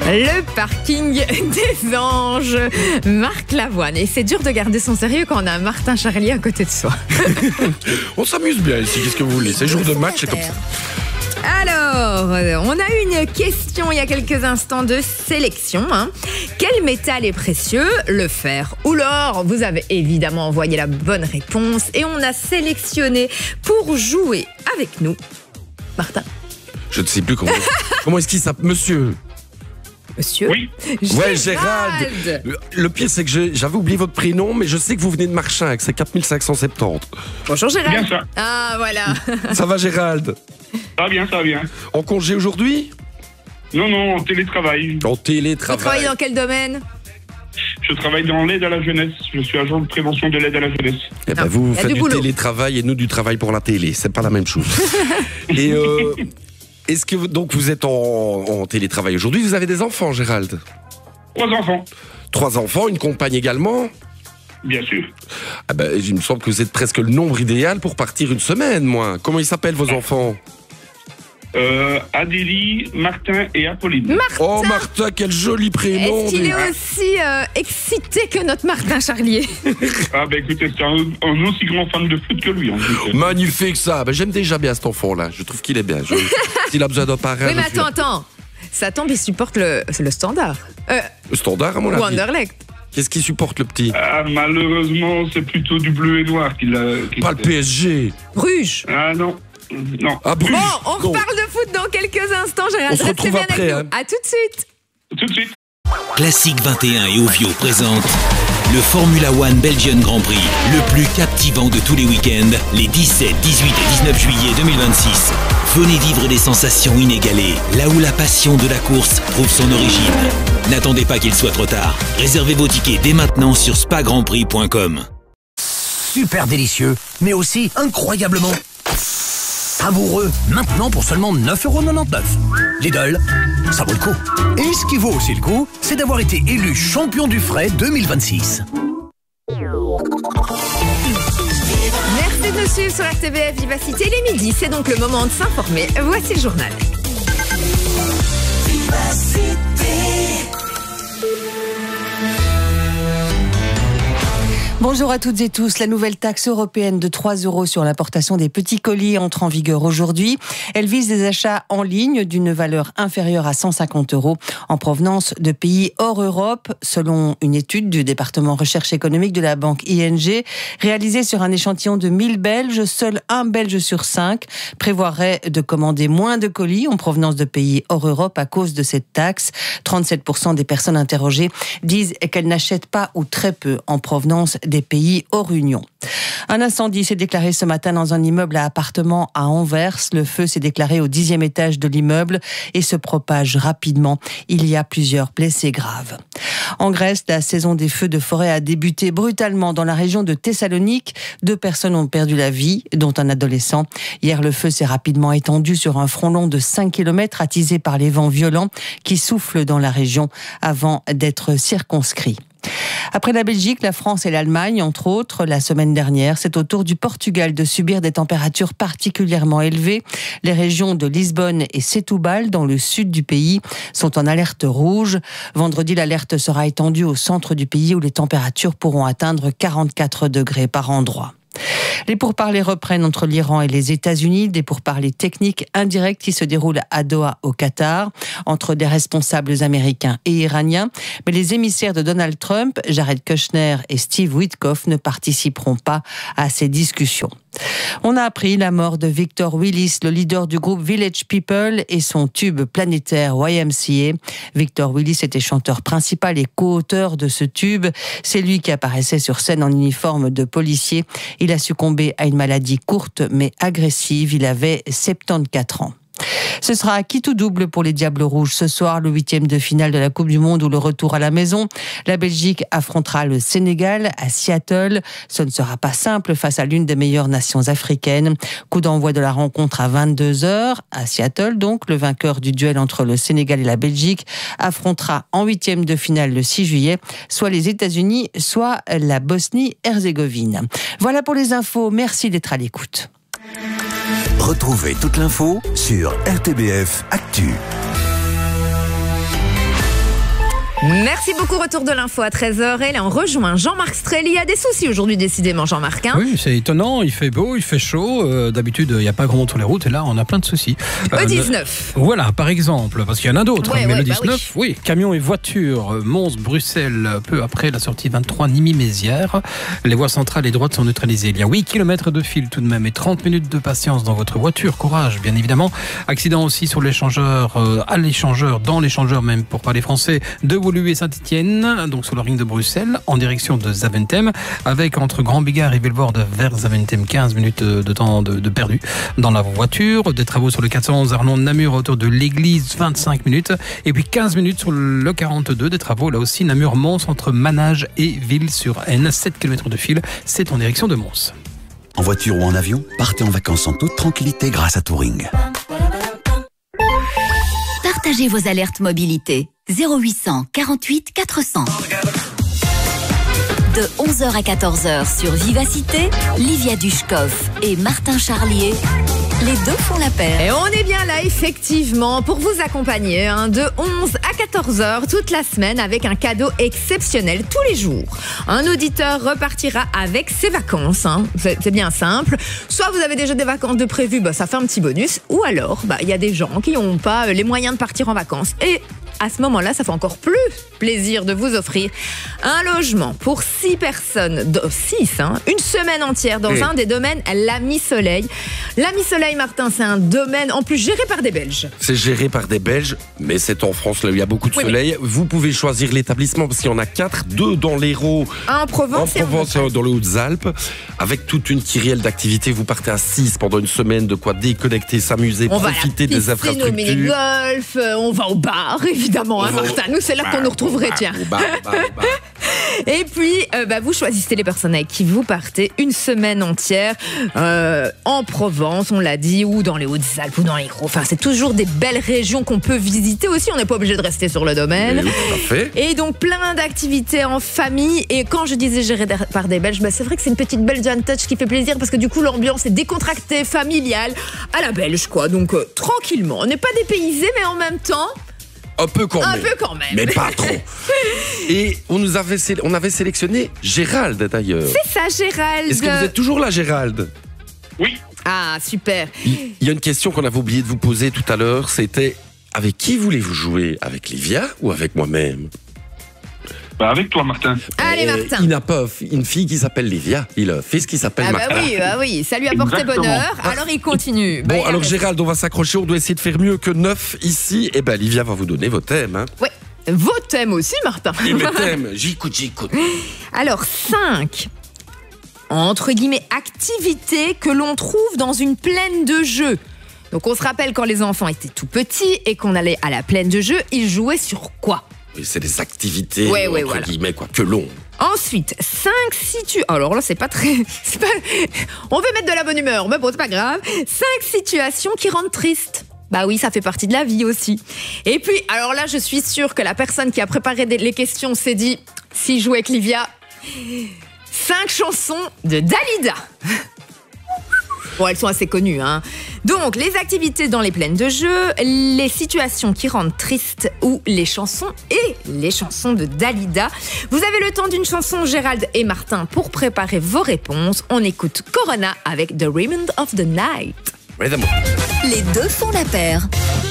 Le parking des anges, Marc Lavoine. Et c'est dur de garder son sérieux quand on a Martin Charlier à côté de soi. On s'amuse bien ici, qu'est-ce que vous voulez? C'est jour de match, c'est comme ça. Alors, on a eu une question il y a quelques instants de sélection. Quel métal est précieux, le fer ou l'or? Vous avez évidemment envoyé la bonne réponse et on a sélectionné pour jouer avec nous Martin. Je ne sais plus comment est-ce qu'il s'appelle, monsieur? Monsieur? Oui. Ouais, Gérald. Le pire, c'est que j'avais oublié votre prénom, mais je sais que vous venez de Marchinque, c'est 4570. Bonjour Gérald. Bien ça. Ah, voilà. Ça va, Gérald? Ça va bien, ça va bien. En congé aujourd'hui? Non, en télétravail. En Vous télétravail. travaillez dans quel domaine? Je travaille dans l'aide à la jeunesse. Je suis agent de prévention de l'aide à la jeunesse. Eh ben, Non, vous y a faites du du boulot. télétravail et nous du travail pour la télé, c'est pas la même chose. Et est-ce que donc vous êtes en télétravail aujourd'hui? Vous avez des enfants, Gérald? 3 enfants, 3 enfants, une compagne également? bien sûr. Ah ben, il me semble que vous êtes presque le nombre idéal pour partir une semaine, moi. Comment ils s'appellent vos enfants? Adélie, Martin et Apolline. Oh Martin, quel joli prénom! Est-ce qu'il est aussi excité que notre Martin Charlier? Ah ben écoutez, c'est un aussi grand fan de foot que lui. En plus. Magnifique ça. Ben, j'aime déjà bien cet enfant-là. Je trouve qu'il est bien. S'il a besoin d'un parrain. Oui, mais je suis là. attends. Ça tombe, il supporte le Standard. Le Standard, à mon Ou avis. Anderlecht. Qu'est-ce qu'il supporte, le petit? Ah, malheureusement, c'est plutôt du bleu et noir qu'il a. Pas le PSG. Bruges. Ah non. Non. Ah, Bruges. Bon, on Non. reparle de foot dans quelques instants, Gérald. On se Restez retrouve bien après, avec nous. hein. À tout de suite. Tout de suite. Classique 21 et Ovio présente le Formula One Belgian Grand Prix, le plus captivant de tous les week-ends, les 17, 18 et 19 juillet 2026. Venez vivre des sensations inégalées, là où la passion de la course trouve son origine. N'attendez pas qu'il soit trop tard. Réservez vos tickets dès maintenant sur spagrandprix.com. Super délicieux, mais aussi incroyablement savoureux. Maintenant pour seulement 9,99€. Lidl, ça vaut le coup. Et ce qui vaut aussi le coup, c'est d'avoir été élu champion du frais 2026. Merci de nous suivre sur RTBF Vivacité. Il est midi, c'est donc le moment de s'informer. Voici le journal. Bonjour à toutes et tous. La nouvelle taxe européenne de 3 € sur l'importation des petits colis entre en vigueur aujourd'hui. Elle vise des achats en ligne d'une valeur inférieure à 150 € en provenance de pays hors Europe. Selon une étude du département recherche économique de la banque ING, réalisée sur un échantillon de 1000 Belges, seul un Belge sur 5 prévoirait de commander moins de colis en provenance de pays hors Europe à cause de cette taxe. 37% des personnes interrogées disent qu'elles n'achètent pas ou très peu en provenance des pays hors Union. Un incendie s'est déclaré ce matin dans un immeuble à appartements à Anvers. Le feu s'est déclaré au 10e étage de l'immeuble et se propage rapidement. Il y a plusieurs blessés graves. En Grèce, la saison des feux de forêt a débuté brutalement dans la région de Thessalonique. 2 personnes ont perdu la vie, dont un adolescent. Hier, le feu s'est rapidement étendu sur un front long de 5 km attisé par les vents violents qui soufflent dans la région avant d'être circonscrits. Après la Belgique, la France et l'Allemagne, entre autres, la semaine dernière, c'est au tour du Portugal de subir des températures particulièrement élevées. Les régions de Lisbonne et Setúbal, dans le sud du pays, sont en alerte rouge. Vendredi, l'alerte sera étendue au centre du pays où les températures pourront atteindre 44 degrés par endroit. Les pourparlers reprennent entre l'Iran et les États-Unis, des pourparlers techniques indirects qui se déroulent à Doha au Qatar, entre des responsables américains et iraniens. Mais les émissaires de Donald Trump, Jared Kushner et Steve Witkoff, ne participeront pas à ces discussions. On a appris la mort de Victor Willis, le leader du groupe Village People et son tube planétaire YMCA. Victor Willis était chanteur principal et co-auteur de ce tube. C'est lui qui apparaissait sur scène en uniforme de policier. Il a succombé à une maladie courte mais agressive. Il avait 74 ans. Ce sera à qui tout double pour les Diables Rouges ce soir, le 8e de finale de la Coupe du Monde ou le retour à la maison. La Belgique affrontera le Sénégal à Seattle. Ce ne sera pas simple face à l'une des meilleures nations africaines. Coup d'envoi de la rencontre à 22h à Seattle. Donc, le vainqueur du duel entre le Sénégal et la Belgique affrontera en 8e de finale le 6 juillet, soit les États-Unis, soit la Bosnie-Herzégovine. Voilà pour les infos. Merci d'être à l'écoute. Retrouvez toute l'info sur RTBF Actu. Merci beaucoup, retour de l'info à 13h. Et là, on rejoint Jean-Marc Strel. Il y a des soucis aujourd'hui, décidément, Jean-Marc. Hein. Oui, c'est étonnant. Il fait beau, il fait chaud. D'habitude, il n'y a pas grand monde sur les routes. Et là, on a plein de soucis. E19. Voilà, par exemple, parce qu'il y en a d'autres. Ouais, mais ouais, le 19, oui. Camions et voitures, Mons-Bruxelles, peu après la sortie 23 Nîmes-Mézières. Les voies centrales et droites sont neutralisées. Il y a 8 km de fil tout de même et 30 minutes de patience dans votre voiture. Courage, bien évidemment. Accident aussi sur l'échangeur, à l'échangeur, dans l'échangeur même, pour parler français, de Woluwe et Saint-Étienne, donc sur le ring de Bruxelles, en direction de Zaventem, avec entre Grand Bigard et Vilvoorde vers Zaventem, 15 minutes de temps de perdu dans la voiture. Des travaux sur le 411 Arnon-Namur autour de l'église, 25 minutes. Et puis 15 minutes sur le 42, des travaux là aussi, Namur-Mons, entre Manage et Ville-sur-Aisne, 7 km de fil, c'est en direction de Mons. En voiture ou en avion, partez en vacances en toute tranquillité grâce à Touring. Partagez vos alertes mobilité. 0800 48 400. De 11h à 14h sur Vivacité, Livia Dushkov et Martin Charlier, les deux font la paire. Et on est bien là, effectivement, pour vous accompagner de 11 à 14h toute la semaine avec un cadeau exceptionnel tous les jours. Un auditeur repartira avec ses vacances. C'est bien simple. Soit vous avez déjà des vacances de prévues, ça fait un petit bonus. Ou alors, il y a des gens qui n'ont pas les moyens de partir en vacances. Et à ce moment-là, ça fait encore plus plaisir de vous offrir un logement pour 6 personnes, 6, une semaine entière dans un des domaines L'Ami Soleil. L'Ami Soleil, Martin, c'est un domaine en plus géré par des Belges. C'est géré par des Belges, mais c'est en France, là où il y a beaucoup de soleil. Vous pouvez choisir l'établissement parce qu'il y en a 4, 2 dans l'Hérault, en Provence et dans les Hautes-Alpes, avec toute une kyrielle d'activités. Vous partez à 6 pendant une semaine, de quoi déconnecter, s'amuser, profiter des infrastructures. On va à la piscine, au mini-golf, on va au bar, évidemment, Martin. Nous, c'est là qu'on nous retrouverait, tiens. Et puis, vous choisissez les personnes avec qui vous partez une semaine entière en Provence, on l'a dit, ou dans les Hautes-Alpes, ou dans les Gros. Enfin, c'est toujours des belles régions qu'on peut visiter aussi. On n'est pas obligé de rester sur le domaine. Oui, tout à fait. Et donc, plein d'activités en famille. Et quand je disais géré par des Belges, c'est vrai que c'est une petite Belgian touch qui fait plaisir parce que du coup, l'ambiance est décontractée, familiale, à la belge, quoi. Donc, tranquillement. On n'est pas dépaysé, mais en même temps... Un peu quand même. Mais pas trop. Et on avait sélectionné Gérald, d'ailleurs. C'est ça, Gérald. Est-ce que vous êtes toujours là, Gérald? Oui. Ah, super. Il y a une question qu'on avait oublié de vous poser tout à l'heure, c'était avec qui voulez-vous jouer? Avec Livia ou avec moi-même? Avec toi, Martin. Allez, Martin. Il n'a pas une fille qui s'appelle Livia, il a un fils qui s'appelle Martin. Oui, ça lui a porté bonheur, alors il continue. Bon, alors Gérald, on va s'accrocher, on doit essayer de faire mieux que 9 ici. Et Livia va vous donner vos thèmes. Oui, vos thèmes aussi, Martin. Et mes thèmes, j'écoute. Alors, 5, entre guillemets, activités que l'on trouve dans une plaine de jeux. Donc on se rappelle quand les enfants étaient tout petits et qu'on allait à la plaine de jeux, ils jouaient sur quoi? Oui, c'est des activités, entre guillemets, que l'on. Ensuite, 5 situations. Alors là, c'est pas très... On veut mettre de la bonne humeur, mais bon, c'est pas grave. 5 situations qui rendent triste. Bah oui, ça fait partie de la vie aussi. Et puis, alors là, je suis sûre que la personne qui a préparé les questions s'est dit, si je jouais avec Livia, 5 chansons de Dalida. Bon, elles sont assez connues, Donc, les activités dans les plaines de jeu, les situations qui rendent triste ou les chansons et les chansons de Dalida. Vous avez le temps d'une chanson, Gérald et Martin, pour préparer vos réponses. On écoute Corona avec The Rhythm of the Night. Les deux font la paire.